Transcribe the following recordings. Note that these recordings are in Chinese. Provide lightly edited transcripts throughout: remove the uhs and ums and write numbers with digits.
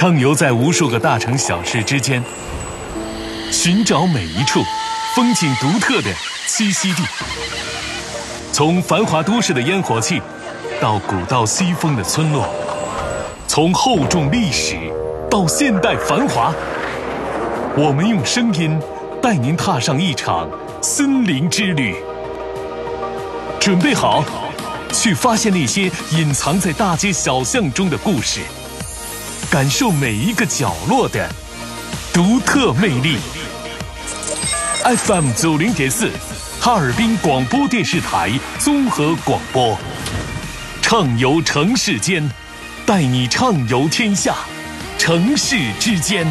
畅游在无数个大城小市之间，寻找每一处风景独特的栖息地。从繁华都市的烟火气，到古道西风的村落，从厚重历史到现代繁华，我们用声音带您踏上一场森林之旅。准备好，去发现那些隐藏在大街小巷中的故事，感受每一个角落的独特魅力。FM 90.4，哈尔滨广播电视台综合广播，畅游城市间，带你畅游天下，城市之间。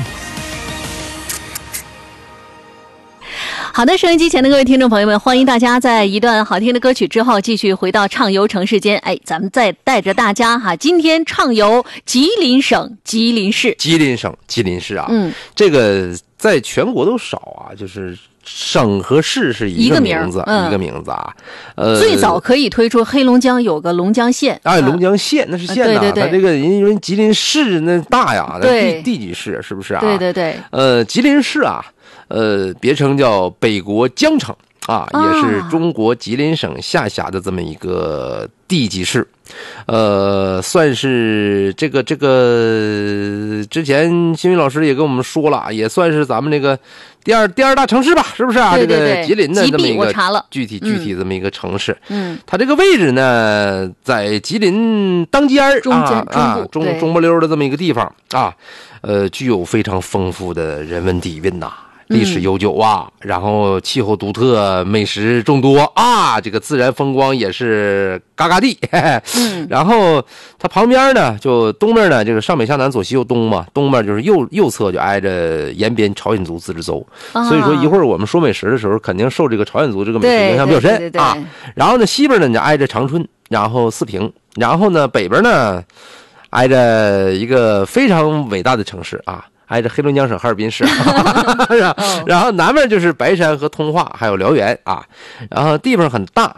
好的，收音机前的各位听众朋友们，欢迎大家在一段好听的歌曲之后继续回到畅游城市间。咱们再带着大家今天畅游吉林省吉林市。吉林省吉林市啊，这个在全国都少啊，就是省和市是一个名字，一个名字啊。最早可以推出黑龙江有个龙江县，龙江县那是县呐，对，它这个因为吉林市那大呀，地级市是不是啊？对，吉林市啊。别称叫北国江城啊，也是中国吉林省下辖的这么一个地级市，算是这个之前新宇老师也跟我们说了，也算是咱们这个第二大城市吧，是不是啊？对，这个吉林的这么一个具体这么一个城市，它这个位置呢，在吉林当间中不溜的这么一个地方啊，具有非常丰富的人文底蕴呐。历史悠久啊，然后气候独特，美食众多啊，这个自然风光也是嘎嘎地。然后它旁边呢，就东面呢，这个上北下南左西右东嘛，东面就是右侧就挨着延边朝鲜族自治州，所以说一会儿我们说美食的时候，肯定受这个朝鲜族这个美食影响比较深啊。然后呢，西边呢就挨着长春，然后四平，然后呢北边呢挨着一个非常伟大的城市啊。挨着黑龙江省哈尔滨市，然后南面就是白山和通化，还有辽源啊，然后地方很大，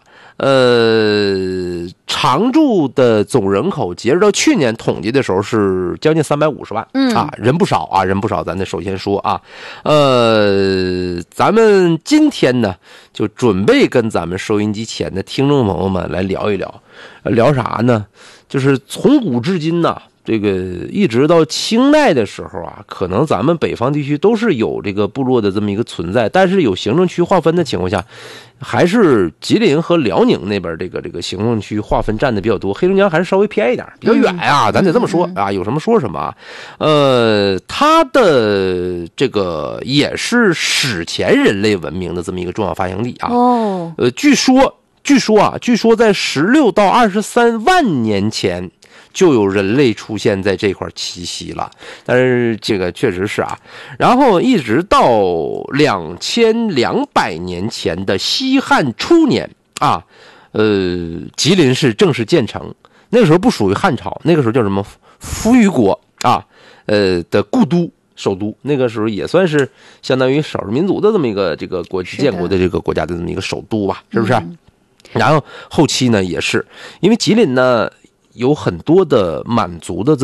常住的总人口截止到去年统计的时候是将近350万，啊，人不少啊，人不少，咱得首先说啊，咱们今天呢就准备跟咱们收音机前的听众朋友们来聊一聊，聊啥呢？就是从古至今呢。这个一直到清代的时候啊，可能咱们北方地区都是有这个部落的这么一个存在，但是有行政区划分的情况下，还是吉林和辽宁那边这个行政区划分占的比较多，黑龙江还是稍微偏一点，比较远啊，咱得这么说啊，有什么说什么啊。它的这个也是史前人类文明的这么一个重要发祥地啊。据说在16到23万年前。就有人类出现在这块栖息了，但是这个确实是啊。然后一直到2200年前的西汉初年啊，吉林市正式建成。那个时候不属于汉朝，那个时候叫什么扶余国啊，的故都。首都那个时候也算是相当于少数民族的这么一个这个建国的这个国家的这么一个首都吧，是不是？然后后期呢也是因为吉林呢。有很多的满族的这